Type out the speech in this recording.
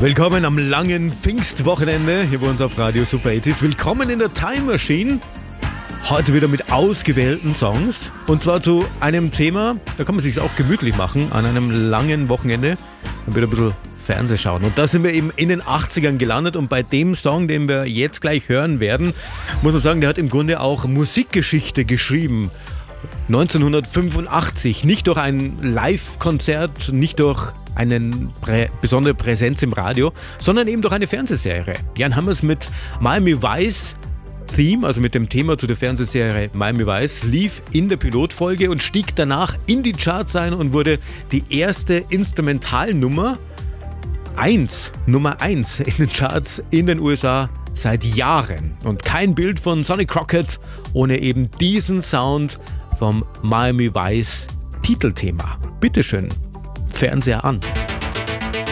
Willkommen am langen Pfingstwochenende hier bei uns auf Radio Super 80s. Willkommen in der Time Machine. Heute wieder mit ausgewählten Songs. Und zwar zu einem Thema, da kann man sich auch gemütlich machen an einem langen Wochenende und wieder ein bisschen Fernseh schauen. Und da sind wir eben in den 80ern gelandet. Und bei dem Song, den wir jetzt gleich hören werden, muss man sagen, der hat im Grunde auch Musikgeschichte geschrieben. 1985, nicht durch ein Live-Konzert, nicht durch eine besondere Präsenz im Radio, sondern eben durch eine Fernsehserie. Jan Hammers mit Miami Vice Theme, also mit dem Thema zu der Fernsehserie Miami Vice, lief in der Pilotfolge und stieg danach in die Charts ein und wurde die erste Instrumentalnummer Nummer 1 in den Charts in den USA seit Jahren. Und kein Bild von Sonny Crockett ohne eben diesen Sound vom Miami Vice Titelthema. Bitteschön, Fernseher an.